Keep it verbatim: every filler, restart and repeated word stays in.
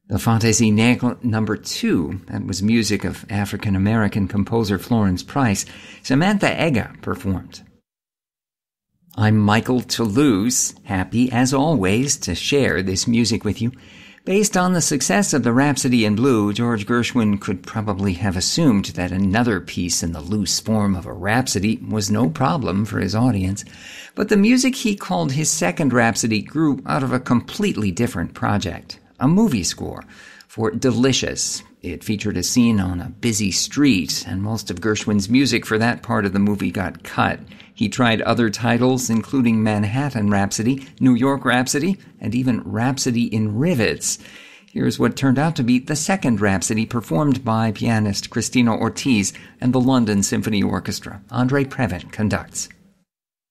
The Fantaisie Negre number two, that was music of African-American composer Florence Price, Samantha Egga performed. I'm Michael Toulouse, happy as always to share this music with you. Based on the success of the Rhapsody in Blue, George Gershwin could probably have assumed that another piece in the loose form of a rhapsody was no problem for his audience. But the music he called his second Rhapsody grew out of a completely different project, a movie score for Delicious. It featured a scene on a busy street, and most of Gershwin's music for that part of the movie got cut. He tried other titles, including Manhattan Rhapsody, New York Rhapsody, and even Rhapsody in Rivets. Here's what turned out to be the second Rhapsody, performed by pianist Christina Ortiz and the London Symphony Orchestra. Andre Previn conducts.